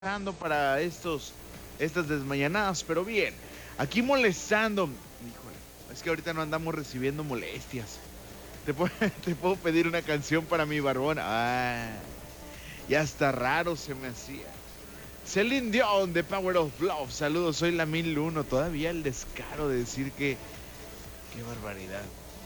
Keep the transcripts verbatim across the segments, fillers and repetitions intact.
molestando para estos, estas desmañanadas, pero bien, aquí molestando. Híjole, es que ahorita no andamos recibiendo molestias. ¿Te puedo, te puedo pedir una canción para mi barbón? Ah, ya está raro se me hacía. Celine Dion, The Power of Love. Saludos, soy la mil uno. Todavía el descaro de decir que... ¡Qué barbaridad!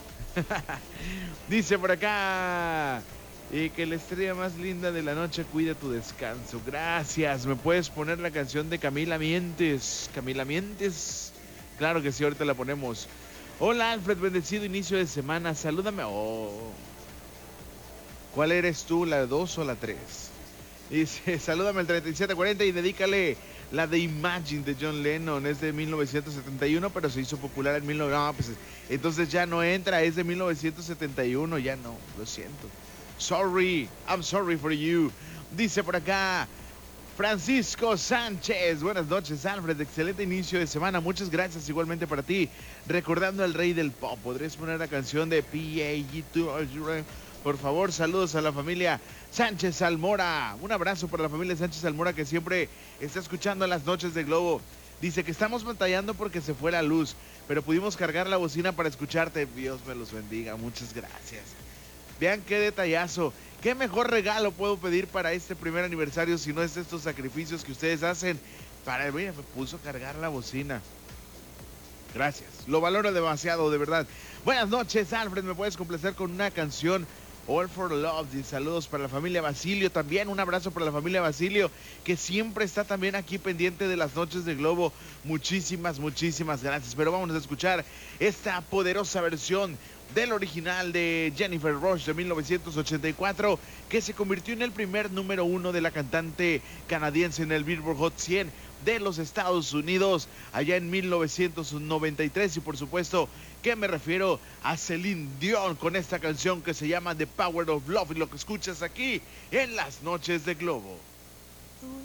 Dice por acá... Y que la estrella más linda de la noche cuide tu descanso. Gracias. ¿Me puedes poner la canción de Camila Mientes? Camila Mientes. Claro que sí, ahorita la ponemos. Hola Alfred, bendecido inicio de semana. Salúdame. Oh. ¿Cuál eres tú, la dos o la tres? Dice, salúdame al treinta y siete cuarenta y dedícale la de Imagine de John Lennon. Es de mil novecientos setenta y uno, pero se hizo popular en mil novecientos... No, pues entonces ya no entra, es de mil novecientos setenta y uno, ya no, lo siento. Sorry, I'm sorry for you. Dice por acá Francisco Sánchez. Buenas noches, Alfred. Excelente inicio de semana. Muchas gracias igualmente para ti. Recordando al rey del pop, ¿podrías poner la canción de P A G dos? Por favor, saludos a la familia Sánchez Almora. Un abrazo para la familia Sánchez Almora que siempre está escuchando las noches de Globo. Dice que estamos batallando porque se fue la luz, pero pudimos cargar la bocina para escucharte. Dios me los bendiga. Muchas gracias. Vean qué detallazo. ¿Qué mejor regalo puedo pedir para este primer aniversario si no es estos sacrificios que ustedes hacen? Para, mira, me puso a cargar la bocina. Gracias. Lo valoro demasiado, de verdad. Buenas noches, Alfred. ¿Me puedes complacer con una canción? All for Love. Y saludos para la familia Basilio también. Un abrazo para la familia Basilio, que siempre está también aquí pendiente de las noches de Globo. Muchísimas, muchísimas gracias. Pero vámonos a escuchar esta poderosa versión del original de Jennifer Rush de mil novecientos ochenta y cuatro, que se convirtió en el primer número uno de la cantante canadiense en el Billboard Hot cien de los Estados Unidos allá en mil novecientos noventa y tres. Y por supuesto que me refiero a Celine Dion con esta canción que se llama The Power of Love, y lo que escuchas aquí en las noches de Globo.